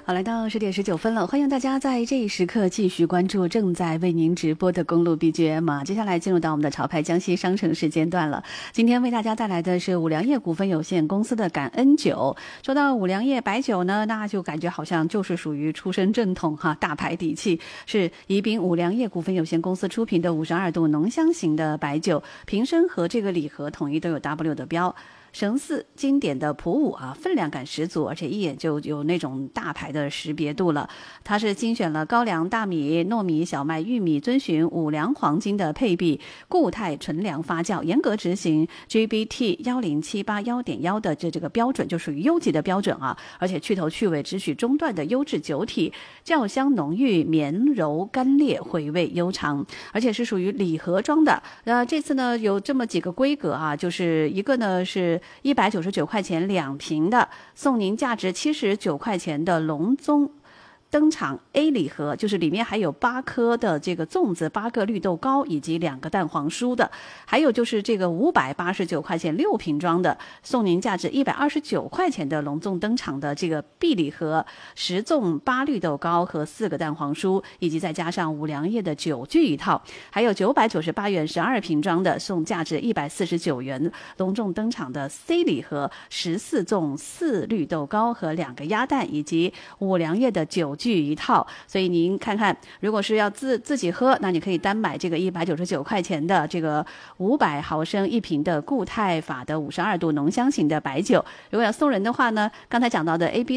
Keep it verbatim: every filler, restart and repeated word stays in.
好，来到十点十九分了，欢迎大家在这一时刻继续关注正在为您直播的公路 B G M 啊。接下来进入到我们的潮牌江西商城时间段了。今天为大家带来的是五粮液股份有限公司的感恩酒。说到五粮液白酒呢，那就感觉好像就是属于出身正统哈，大牌底气，是宜宾五粮液股份有限公司出品的五十二度浓香型的白酒，瓶身和这个礼盒统一都有 W 的标。神似经典的普五啊，分量感十足，而且一眼就有那种大牌的识别度了。它是精选了高粱、大米、糯米、小麦、玉米，遵循五粮黄金的配比，固态纯粮发酵，严格执行 G B T 一零七八一点一 的这这个标准，就属于优级的标准啊。而且去头去尾只取中段的优质酒体，酵香浓郁，绵柔干裂，回味悠长，而且是属于礼盒装的。呃，这次呢有这么几个规格啊，就是一个呢是一百九十九块钱两瓶的，送您价值七十九块钱的隆宗登场 A 礼盒，就是里面还有八颗的这个粽子，八个绿豆糕以及两个蛋黄酥的。还有就是这个五百八十九块钱六瓶装的，送您价值一百二十九块钱的隆重登场的这个 B 礼盒，十粽八绿豆糕和四个蛋黄酥，以及再加上五粮液的酒具一套。还有九百九十八元十二瓶装的，送价值一百四十九元隆重登场的 C 礼盒，十四粽四绿豆糕和两个鸭蛋，以及五粮液的酒具一套。所以您看看，如果是要自自己喝，那你可以单买这个一百九十九块钱的这个五百毫升一瓶的固态法的五十二度浓香型的白酒。如果要送人的话呢，刚才讲到的 A B